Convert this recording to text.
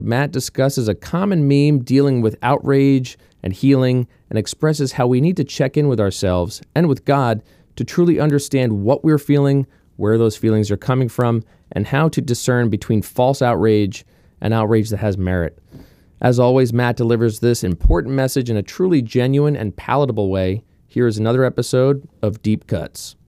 Matt discusses a common meme dealing with outrage and healing and expresses how we need to check in with ourselves and with God to truly understand what we're feeling, where those feelings are coming from, and how to discern between false outrage and outrage that has merit. As always, Matt delivers this important message in a truly genuine and palatable way. Here is another episode of Deep Cuts.